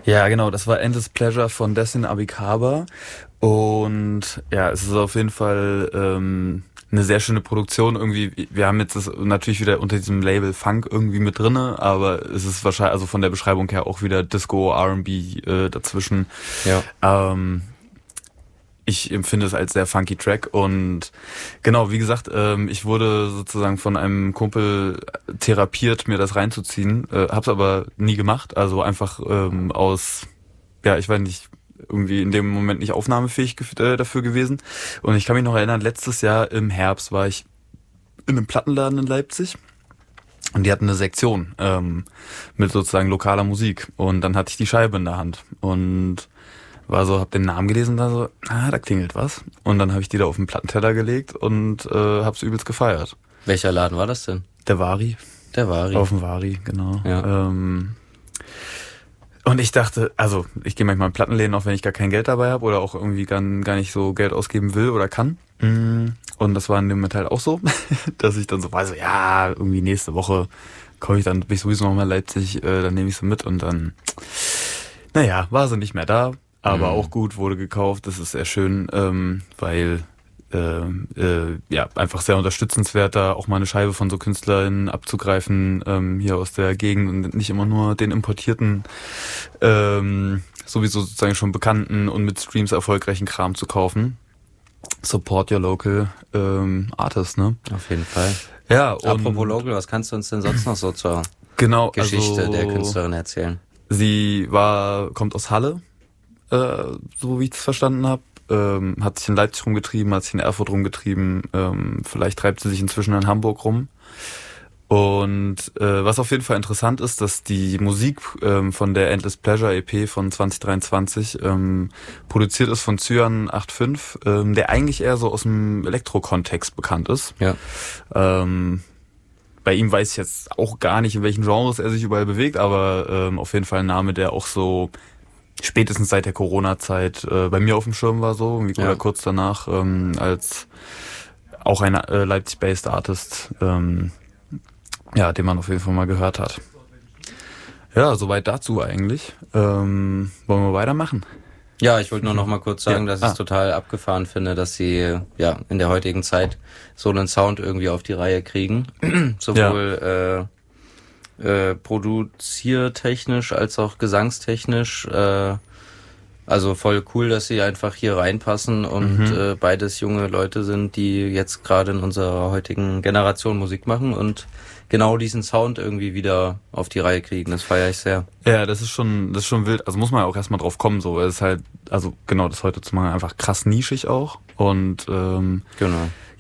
Ja, genau, das war Endless Pleasure von Destin Abikaba. Und ja, es ist auf jeden Fall eine sehr schöne Produktion. Irgendwie, wir haben jetzt das natürlich wieder unter diesem Label Funk irgendwie mit drinne, aber es ist wahrscheinlich, also von der Beschreibung her auch wieder Disco, R&B dazwischen. Ja. Ich empfinde es als sehr funky Track und genau, wie gesagt, ich wurde sozusagen von einem Kumpel therapiert, mir das reinzuziehen, hab's aber nie gemacht, also einfach aus, ja, ich weiß nicht, irgendwie in dem Moment nicht aufnahmefähig dafür gewesen. Und ich kann mich noch erinnern, letztes Jahr im Herbst war ich in einem Plattenladen in Leipzig. Und die hatten eine Sektion mit sozusagen lokaler Musik. Und dann hatte ich die Scheibe in der Hand und war so, hab den Namen gelesen, da so, da klingelt was. Und dann habe ich die da auf den Plattenteller gelegt und hab's übelst gefeiert. Welcher Laden war das denn? Der Vari. Der Vari. Auf dem Vari, genau. Ja. Und ich dachte, also ich gehe manchmal in Plattenläden, auch wenn ich gar kein Geld dabei habe oder auch irgendwie gar nicht so Geld ausgeben will oder kann. Und das war in dem Moment halt auch so, dass ich dann so war, so ja, irgendwie nächste Woche komme ich dann, bin ich sowieso nochmal in Leipzig, dann nehme ich sie mit und dann, naja, war sie nicht mehr da. Aber auch gut, wurde gekauft. Das ist sehr schön, weil ja einfach sehr unterstützenswert, da auch mal eine Scheibe von so KünstlerInnen abzugreifen hier aus der Gegend und nicht immer nur den importierten, sowieso sozusagen schon bekannten und mit Streams erfolgreichen Kram zu kaufen. Support your local artist, ne? Auf jeden Fall. Ja. Und apropos Local, was kannst du uns denn sonst noch so zur also, Geschichte der Künstlerin erzählen? Sie kommt aus Halle. So wie ich es verstanden habe. Hat sich in Leipzig rumgetrieben, hat sich in Erfurt rumgetrieben, vielleicht treibt sie sich inzwischen in Hamburg rum. Und was auf jeden Fall interessant ist, dass die Musik von der Endless Pleasure EP von 2023 produziert ist von Cyan 85, der eigentlich eher so aus dem Elektro-Kontext bekannt ist. Ja. Bei ihm weiß ich jetzt auch gar nicht, in welchen Genres er sich überall bewegt, aber auf jeden Fall ein Name, der auch so spätestens seit der Corona-Zeit bei mir auf dem Schirm war so, oder kurz danach, als auch ein Leipzig-based Artist, den man auf jeden Fall mal gehört hat. Ja, soweit dazu eigentlich. Wollen wir weitermachen? Ja, ich wollte nur noch mal kurz sagen, dass ich es total abgefahren finde, dass sie in der heutigen Zeit so einen Sound irgendwie auf die Reihe kriegen. Sowohl produziertechnisch als auch gesangstechnisch. Also voll cool, dass sie einfach hier reinpassen und beides junge Leute sind, die jetzt gerade in unserer heutigen Generation Musik machen und genau diesen Sound irgendwie wieder auf die Reihe kriegen. Das feiere ich sehr. Ja, das ist schon wild. Also muss man ja auch erstmal drauf kommen, so. Es ist halt, also genau, das heute zu machen, einfach krass nischig auch. Und genau.